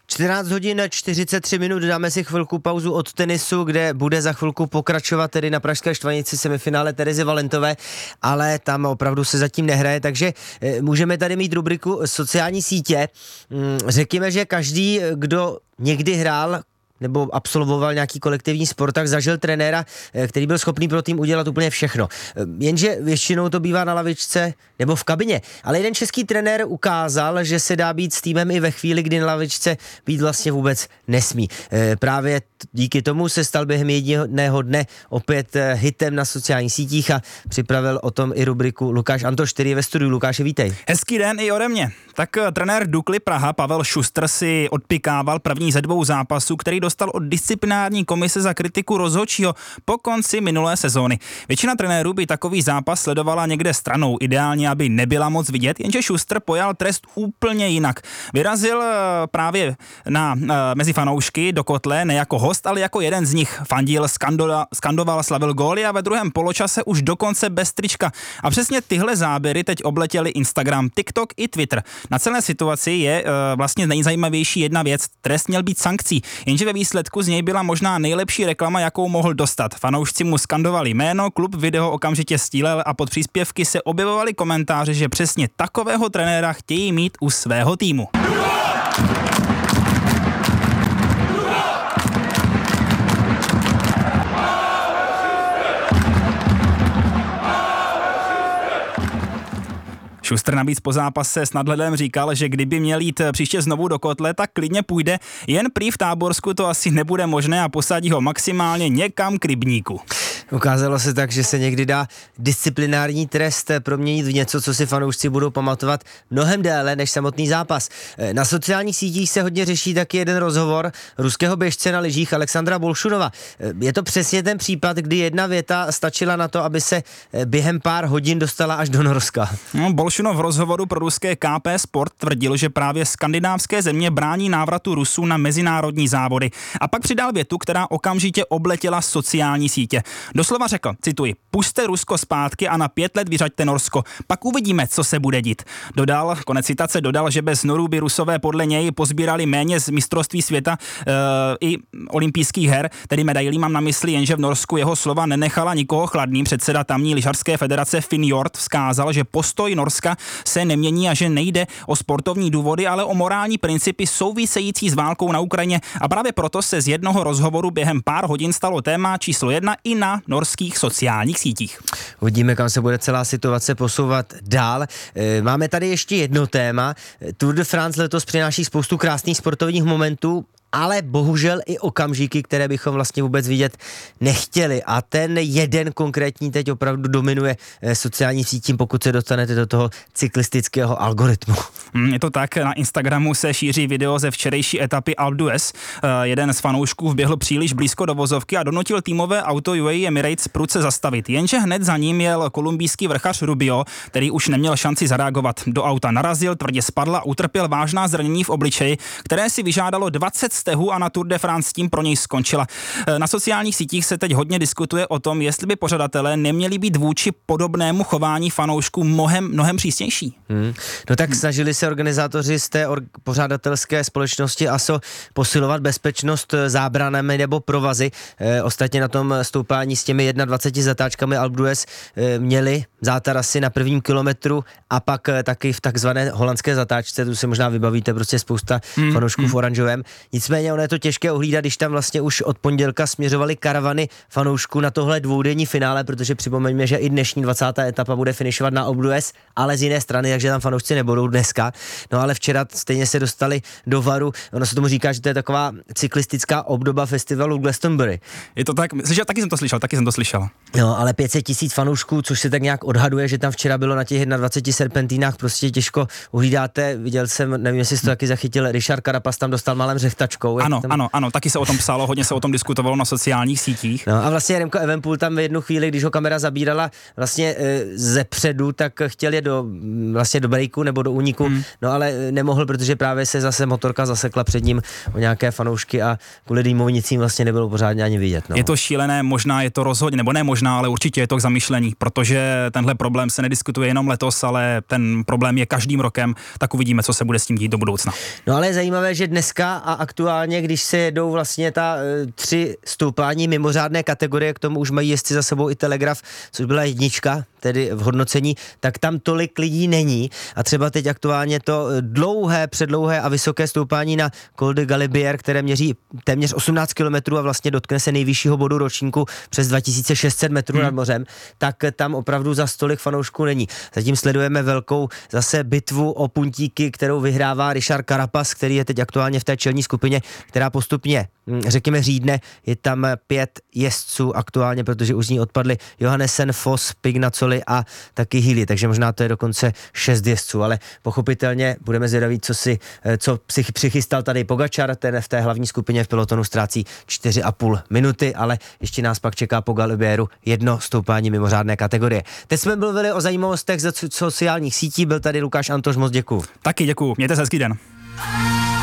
14 hodin 43 minut, dáme si chvilku pauzu od tenisu, kde bude za chvilku pokračovat tedy na pražské Štvanici semifinále Terezy Valentové, ale tam opravdu se zatím nehraje, takže můžeme tady mít rubriku sociální sítě. Řekněme, že každý, kdo někdy hrál nebo absolvoval nějaký kolektivní sport, tak zažil trenéra, který byl schopný pro tým udělat úplně všechno. Jenže většinou to bývá na lavičce nebo v kabině. Ale jeden český trenér ukázal, že se dá být s týmem i ve chvíli, kdy na lavičce být vlastně vůbec nesmí. Právě díky tomu se stal během jediného dne opět hitem na sociálních sítích a připravil o tom i rubriku Lukáš Antoš, který je ve studiu. Lukáši, vítej. Hezký den i ode mě. Tak trenér Dukly Praha Pavel Šustr si odpikával první ze 2 zápasů, který dostal od disciplinární komise za kritiku rozhodčího po konci minulé sezóny. Většina trenérů by takový zápas sledovala někde stranou, ideálně, aby nebyla moc vidět, jenže Šustr pojal trest úplně jinak. Vyrazil právě mezi fanoušky do kotle ne jako host, ale jako jeden z nich. Fandil, skandoval, slavil góly a ve druhém poločase už dokonce bez trička. A přesně tyhle záběry teď obletěly Instagram, TikTok i Twitter. Na celé situaci je vlastně nejzajímavější jedna věc. Trest měl být sankcí, jenže ve výsledku z něj byla možná nejlepší reklama, jakou mohl dostat. Fanoušci mu skandovali jméno, klub video okamžitě stílel a pod příspěvky se objevovaly komentáře, že přesně takového trenéra chtějí mít u svého týmu. Šustr navíc po zápase s nadhledem říkal, že kdyby měl jít příště znovu do kotle, tak klidně půjde, jen prý v Táborsku to asi nebude možné a posadí ho maximálně někam k rybníku. Ukázalo se tak, že se někdy dá disciplinární trest proměnit v něco, co si fanoušci budou pamatovat mnohem déle než samotný zápas. Na sociálních sítích se hodně řeší taky jeden rozhovor ruského běžce na lyžích Alexandra Bolšunova. Je to přesně ten případ, kdy jedna věta stačila na to, aby se během pár hodin dostala až do Norska. Bolšunov v rozhovoru pro ruské KP Sport tvrdil, že právě skandinávské země brání návratu Rusů na mezinárodní závody. A pak přidal větu, která okamžitě obletěla sociální sítě. Doslova řekl, cituji, pusťte Rusko zpátky a na 5 let vyřaďte Norsko, pak uvidíme, co se bude dít. Dodal, konec citace, že bez Norů by Rusové podle něj pozbírali méně z mistrovství světa i olympijských her, tedy medailí mám na mysli, jenže v Norsku jeho slova nenechala nikoho chladným. Předseda tamní lyžařské federace Finn Hjort vzkázal, že postoj Norska se nemění a že nejde o sportovní důvody, ale o morální principy související s válkou na Ukrajině a právě proto se z jednoho rozhovoru během pár hodin stalo téma číslo 1 i na norských sociálních sítích. Uvidíme, kam se bude celá situace posouvat dál. Máme tady ještě jedno téma. Tour de France letos přináší spoustu krásných sportovních momentů, ale bohužel i okamžiky, které bychom vlastně vůbec vidět nechtěli. A ten jeden konkrétní teď opravdu dominuje sociální sítím, pokud se dostanete do toho cyklistického algoritmu. Je to tak, na Instagramu se šíří video ze včerejší etapy Alpe d'Huez. Jeden z fanoušků vběhl příliš blízko do vozovky a donutil týmové auto UAE Emirates prudce zastavit. Jenže hned za ním jel kolumbijský vrchař Rubio, který už neměl šanci zareagovat. Do auta narazil, tvrdě spadl a utrpěl vážná zranění v obličeji, které si vyžádalo 20 stehů a na Tour de France tím pro něj skončila. Na sociálních sítích se teď hodně diskutuje o tom, jestli by pořadatelé neměli být vůči podobnému chování fanoušků mnohem přísnější. No tak snažili se organizátoři z té pořadatelské společnosti ASO posilovat bezpečnost zábranami nebo provazy. Ostatně na tom stoupání s těmi 21 zatáčkami Alpe d'Huez měli zátarasy na prvním kilometru a pak taky v takzvané holandské zatáčce, tu se možná vybavíte, prostě spousta fanoušků v oranžovém. Nicméně ono je to těžké ohlídat, když tam vlastně už od pondělka směřovaly karavany fanoušků na tohle dvoudenní finále, protože připomeňme, že i dnešní 20. etapa bude finišovat na Alpe d'Huez, ale z jiné strany, takže tam fanoušci nebudou dneska. No ale včera stejně se dostali do varu. Ono se tomu říká, že to je taková cyklistická obdoba festivalu Glastonbury. Je to tak, taky jsem to slyšel. No, ale 500 000 fanoušků, což se tak nějak odhaduje, že tam včera bylo na těch 21 serpentínách, prostě těžko uhlídáte. Viděl jsem, nevím, jestli jsi to taky zachytil, Richard Carapaz tam dostal málem řechtačku. F1. Ano, taky se o tom psalo, hodně se o tom diskutovalo na sociálních sítích. No a vlastně Remco Evenepoel tam v jednu chvíli, když ho kamera zabírala vlastně ze předu, tak chtěl je do breaku nebo do úniku, no ale nemohl, protože právě se zase motorka zasekla před ním o nějaké fanoušky a kvůli dýmovnicím vlastně nebylo pořádně ani vidět. No. Je to šílené, možná je to rozhodně, nebo ne možná, ale určitě je to k zamyšlení, protože tenhle problém se nediskutuje jenom letos, ale ten problém je každým rokem, tak uvidíme, co se bude s tím dít do budoucna. No ale je zajímavé, že dneska a aktuálně, když se jedou vlastně ta 3 stoupání mimořádné kategorie, k tomu už mají jezdci za sebou i Telegraf, což byla 1, tedy v hodnocení, tak tam tolik lidí není a třeba teď aktuálně to předlouhé a vysoké stoupání na Col de Galibier, které měří téměř 18 km a vlastně dotkne se nejvyššího bodu ročníku přes 2600 metrů nad mořem, tak tam opravdu za stolik fanoušků není. Zatím sledujeme velkou zase bitvu o puntíky, kterou vyhrává Richard Carapaz, který je teď aktuálně v té čelní skupině, která postupně, řekněme, řídne. Je tam 5 jezdců aktuálně, protože už z ní odpadli Johannesen, Foss, Pignacoli a taky Healy, takže možná to je dokonce 6 jezdců, ale pochopitelně budeme zvědaví, co přichystal tady Pogačar, ten v té hlavní skupině v pelotonu ztrácí 4,5 minuty, ale ještě nás pak čeká po Galibieru 1 stoupání mimořádné kategorie. Teď jsme mluvili o zajímavostech ze sociálních sítí, byl tady Lukáš Antoš, moc děkuju. Taky děkuju, mějte se hezký den.